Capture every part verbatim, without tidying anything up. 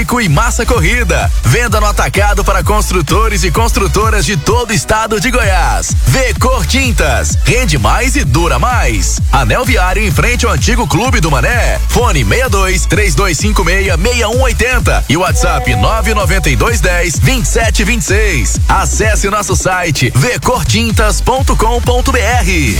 e massa corrida. Venda no atacado para construtores e construtoras de todo o estado de Goiás. V-Cor Tintas. Rende mais e dura mais. Anel Viário em frente ao antigo Clube do Mané. Fone seis dois, três dois cinco seis, seis um oito zero e WhatsApp nove nove dois um zero, dois sete dois seis. Acesse nosso site v cor tintas ponto com ponto b r.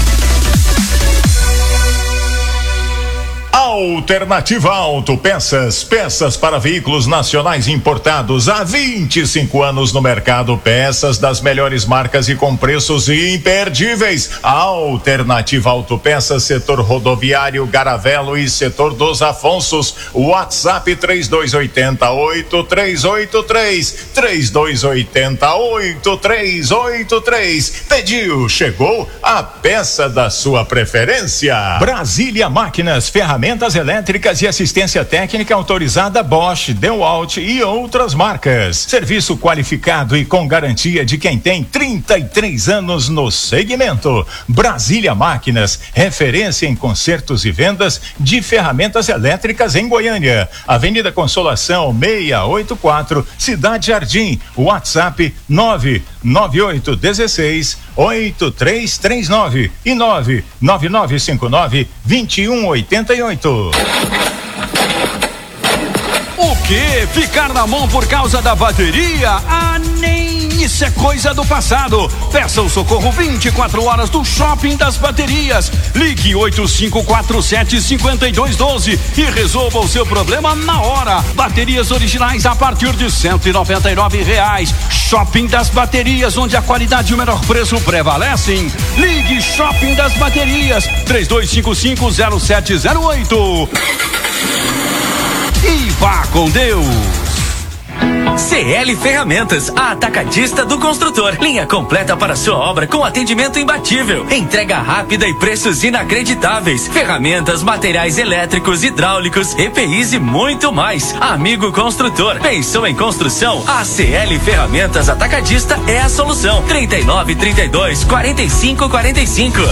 Alternativa Autopeças, peças para veículos nacionais importados há vinte e cinco anos no mercado, peças das melhores marcas e com preços imperdíveis. Alternativa Autopeças, setor rodoviário, Garavelo e setor dos Afonsos. WhatsApp três dois oito zero, oito três oito três, três dois oito zero, oito três oito três. Pediu, chegou a peça da sua preferência. Brasília Máquinas, ferramentas Ferramentas elétricas e assistência técnica autorizada Bosch, DeWalt e outras marcas. Serviço qualificado e com garantia de quem tem trinta e três anos no segmento. Brasília Máquinas, referência em consertos e vendas de ferramentas elétricas em Goiânia. Avenida Consolação seiscentos e oitenta e quatro, Cidade Jardim. WhatsApp nove nove oito um seis, oito três três nove e nove nove nove cinco nove, dois um oito oito. O que? Ficar na mão por causa da bateria? Ah, nem isso é coisa do passado. Peça o socorro vinte e quatro horas do Shopping das Baterias. Ligue oito cinco quatro sete, cinco dois um dois e resolva o seu problema na hora. Baterias originais a partir de cento e noventa e nove reais. Shopping das Baterias, onde a qualidade e o menor preço prevalecem. Ligue Shopping das Baterias, três dois cinco cinco, zero sete zero oito. E vá com Deus. C L Ferramentas, a atacadista do construtor. Linha completa para sua obra com atendimento imbatível. Entrega rápida e preços inacreditáveis. Ferramentas, materiais elétricos, hidráulicos, E P Is e muito mais. Amigo construtor, pensou em construção? A C L Ferramentas Atacadista é a solução. trinta e nove, trinta e dois, quarenta e cinco, quarenta e cinco.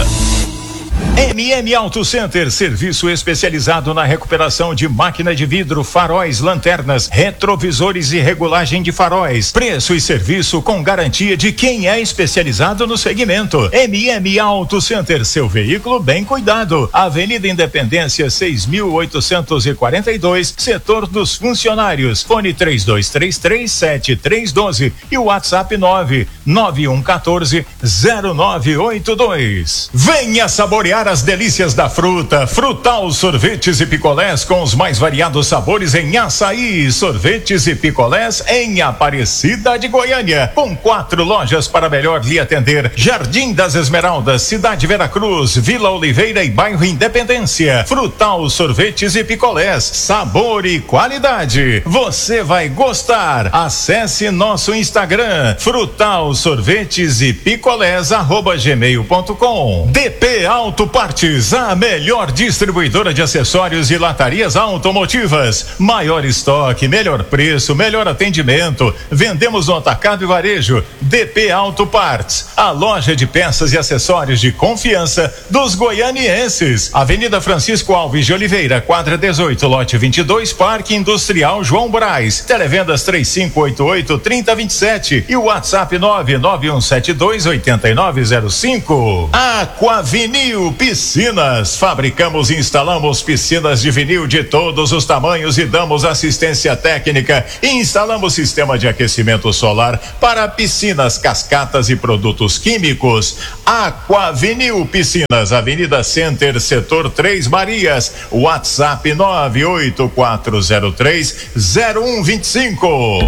M M Auto Center, serviço especializado na recuperação de máquina de vidro, faróis, lanternas, retrovisores e regulagem de faróis. Preço e serviço com garantia de quem é especializado no segmento. M M Auto Center, seu veículo bem cuidado. Avenida Independência seis mil oitocentos e quarenta e dois, setor dos funcionários. Fone três dois três três, sete três um dois e o WhatsApp nove nove um um quatro, zero nove oito dois. Venha saborear as delícias da fruta. Frutal Sorvetes e Picolés com os mais variados sabores em açaí. Sorvetes e picolés em Aparecida de Goiânia, com quatro lojas para melhor lhe atender: Jardim das Esmeraldas, Cidade Veracruz, Vila Oliveira e Bairro Independência. Frutal Sorvetes e Picolés, sabor e qualidade. Você vai gostar. Acesse nosso Instagram, Frutal Sorvetes e Picolés arroba gmail ponto com. D P Auto Partes, a melhor distribuidora de acessórios e latarias automotivas. Maior estoque, melhor preço, melhor atendimento. Vendemos no atacado e varejo. D P Auto Partes, a loja de peças e acessórios de confiança dos goianienses. Avenida Francisco Alves de Oliveira, quadra dezoito, lote vinte e dois, Parque Industrial João Braz. Televendas três cinco oito oito, três zero dois sete e o WhatsApp nove nove um sete dois, oito nove zero cinco. Aquavinil Piscinas, fabricamos e instalamos piscinas de vinil de todos os tamanhos e damos assistência técnica e instalamos sistema de aquecimento solar para piscinas, cascatas e produtos químicos. Aquavinil Piscinas, Avenida Center, setor Três Marias, WhatsApp nove oito quatro zero três, zero um dois cinco.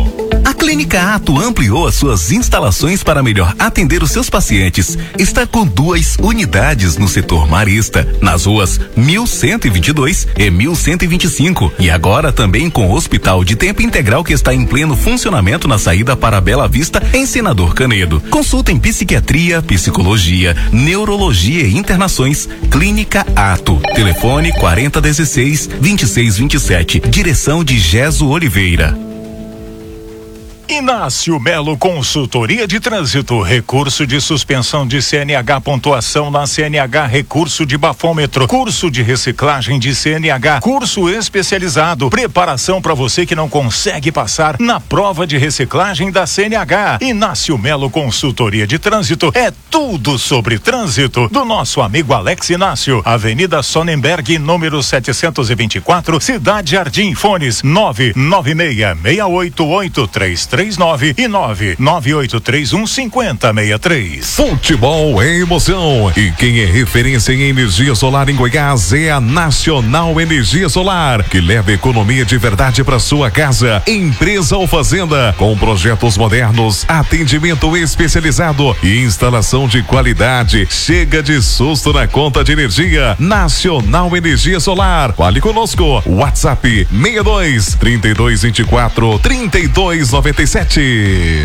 A Clínica Ato ampliou as suas instalações para melhor atender os seus pacientes. Está com duas unidades no setor Marista, nas ruas mil cento e vinte e dois e mil cento e vinte e cinco, e agora também com o Hospital de Tempo Integral que está em pleno funcionamento na saída para Bela Vista, em Senador Canedo. Consulta em psiquiatria, psicologia, neurologia e internações. Clínica Ato. Telefone quarenta dezesseis, vinte e seis vinte e sete. Direção de Geso Oliveira. Inácio Melo Consultoria de Trânsito, recurso de suspensão de C N H, pontuação na C N H, recurso de bafômetro, curso de reciclagem de C N H, curso especializado, preparação para você que não consegue passar na prova de reciclagem da C N H. Inácio Melo Consultoria de Trânsito é tudo sobre trânsito do nosso amigo Alex Inácio, Avenida Sonnenberg, número setecentos e vinte e quatro, Cidade Jardim. Fones nove nove seis, seis oito oito, três três nove e nove nove oito três um, cinco zero seis três. Futebol é emoção e quem é referência em energia solar em Goiás é a Nacional Energia Solar, que leva economia de verdade para sua casa, empresa ou fazenda, com projetos modernos, atendimento especializado e instalação de qualidade. Chega de susto na conta de energia. Nacional Energia Solar. Fale conosco. WhatsApp seis dois, trinta e dois, vinte e quatro, trinta e dois, noventa e sete.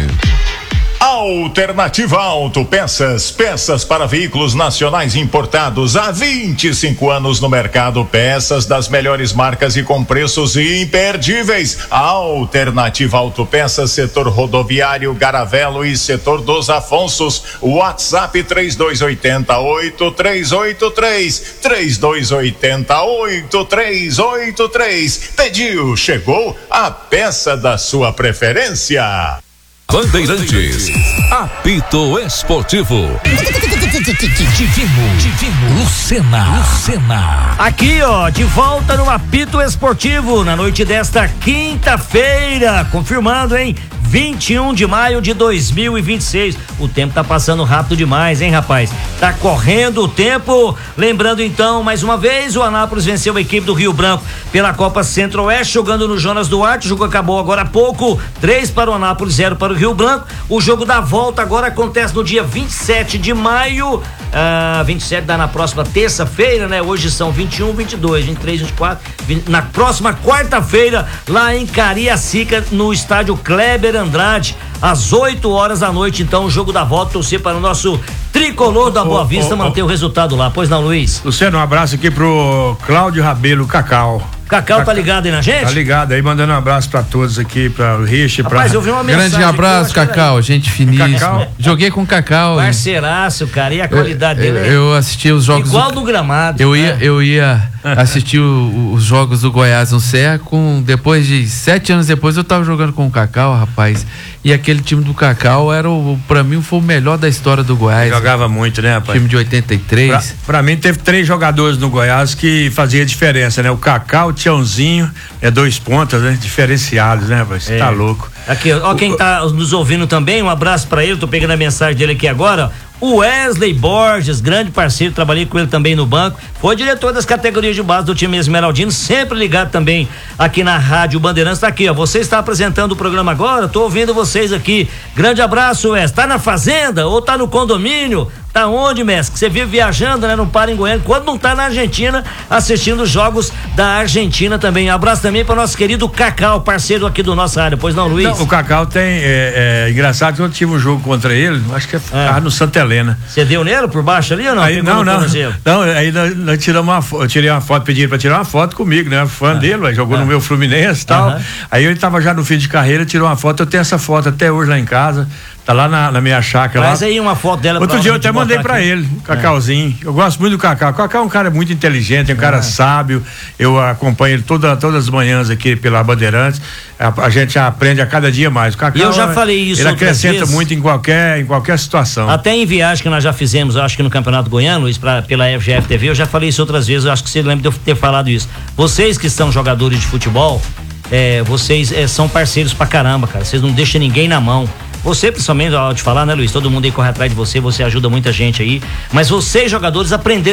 Alternativa Autopeças, peças para veículos nacionais importados há vinte e cinco anos no mercado, peças das melhores marcas e com preços imperdíveis. Alternativa Autopeças, setor rodoviário, Garavelo e setor dos Afonsos. WhatsApp três dois oito oito, três oito três, três dois oito oito, três oito três. Pediu, chegou a peça da sua preferência. Bandeirantes, apito esportivo. Divino, Divino, Lucena, Lucena. Aqui, ó, de volta no apito esportivo, na noite desta quinta-feira, confirmando, hein? vinte e um de maio de dois mil e vinte e seis. O tempo tá passando rápido demais, hein, rapaz? Tá correndo o tempo. Lembrando então, mais uma vez, o Anápolis venceu a equipe do Rio Branco pela Copa Centro-Oeste, jogando no Jonas Duarte. O jogo acabou agora há pouco. três para o Anápolis, zero para o Rio Branco. O jogo da volta agora acontece no dia vinte e sete de maio. Ah, vinte e sete dá na próxima terça-feira, né? Hoje são vinte e um, vinte e dois, vinte e três, vinte e quatro. vinte, na próxima quarta-feira, lá em Cariacica, no estádio Kleber Andrade, às oito horas da noite. Então, o jogo da volta, torcer para o nosso tricolor da Boa Vista oh, oh, manter oh. o resultado lá. Pois não, Luiz? Luciano, um abraço aqui pro Cláudio Rabelo Cacau. Cacau tá ligado aí na gente? Tá ligado aí, mandando um abraço pra todos aqui, pra o Rich, pra... Rapaz, eu vi uma mensagem. Grande abraço, Cacau, gente finíssima. Cacau. Joguei com o Cacau. Parceiraço, cara, e a qualidade eu, dele? Eu assisti os jogos... Igual do, do Gramado. Eu ia, eu ia assistir o, os jogos do Goiás no Serra, com, depois de sete anos depois eu tava jogando com o Cacau, rapaz, e aquele time do Cacau era, o, pra mim, foi o melhor da história do Goiás. Jogava muito, né, rapaz? Time de oitenta e três. Pra, pra mim, teve três jogadores no Goiás que fazia diferença, né? O Cacau, o Tiãozinho, é dois pontas, né? Diferenciados, né, rapaz? Você é. tá louco. Aqui, ó, quem tá nos ouvindo também, um abraço pra ele, tô pegando a mensagem dele aqui agora, o Wesley Borges, grande parceiro, trabalhei com ele também no banco, foi diretor das categorias de base do time Esmeraldino, sempre ligado também aqui na Rádio Bandeirantes. Tá aqui, ó, você está apresentando o programa agora, tô ouvindo vocês aqui, grande abraço, Wesley, tá na fazenda ou tá no condomínio? Tá onde, mestre? Você vive viajando, né? Não para em Goiânia, quando não tá na Argentina, assistindo os jogos da Argentina também. Um abraço também para nosso querido Cacau, parceiro aqui do nossa área, pois não, Luiz? Não, o Cacau tem, é, é engraçado que eu tive um jogo contra ele, acho que é, é. no Santa Helena. Você deu nele por baixo ali ou não? Aí, não, não, não, aí nós, nós tiramos uma foto, eu tirei uma foto, pedi pra tirar uma foto comigo, né? Fã ah. dele, jogou ah. no meu Fluminense e tal. Uh-huh. Aí ele tava já no fim de carreira, tirou uma foto, eu tenho essa foto até hoje lá em casa. Tá lá na, na minha chácara. Mas lá. Aí uma foto dela. Outro dia eu até mandei pra aqui. ele, o Cacauzinho. É. Eu gosto muito do Cacau. O Cacau é um cara muito inteligente, é um cara é. sábio. Eu acompanho ele toda, todas as manhãs aqui pela Bandeirantes. A, a gente aprende a cada dia mais. O Cacau, e eu já falei isso. Ele acrescenta vezes. muito em qualquer, em qualquer situação. Até em viagem que nós já fizemos, eu acho que no Campeonato Goiano, Luiz, pra, pela F G F T V, eu já falei isso outras vezes. Eu acho que você lembra de eu ter falado isso. Vocês que são jogadores de futebol, é, vocês é, são parceiros pra caramba, cara. Vocês não deixam ninguém na mão. Você, principalmente, ao te falar, né, Luiz? Todo mundo aí corre atrás de você, você ajuda muita gente aí. Mas vocês, jogadores, aprenderam